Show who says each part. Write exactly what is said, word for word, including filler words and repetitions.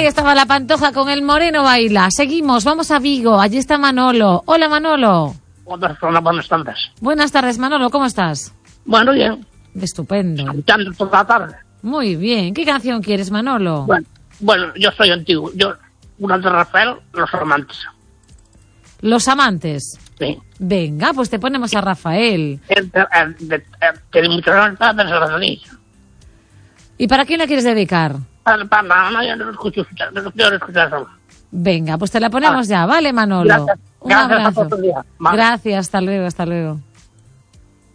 Speaker 1: Ahí estaba la Pantoja con el Moreno Baila. Seguimos, vamos a Vigo. Allí está Manolo. Hola, Manolo.
Speaker 2: Buenas, buenas tardes.
Speaker 1: Buenas tardes, Manolo. ¿Cómo estás?
Speaker 2: Bueno, bien.
Speaker 1: Estupendo.
Speaker 2: Escuchando toda la tarde.
Speaker 1: Muy bien. ¿Qué canción quieres, Manolo?
Speaker 2: Bueno, bueno, yo soy antiguo. Yo, una de Rafael, Los Amantes.
Speaker 1: Los Amantes.
Speaker 2: Sí.
Speaker 1: Venga, pues te ponemos a Rafael.
Speaker 2: Tiene muchos años para pensar en mí.
Speaker 1: ¿Y para quién la quieres dedicar?
Speaker 2: Para, para, no, yo no lo escucho, no lo quiero escuchar solo.
Speaker 1: Venga, pues te la ponemos ya, ¿vale, Manolo?
Speaker 2: Gracias.
Speaker 1: Un
Speaker 2: Gracias
Speaker 1: abrazo.
Speaker 2: por tu día. Vale.
Speaker 1: Gracias, hasta luego, hasta luego.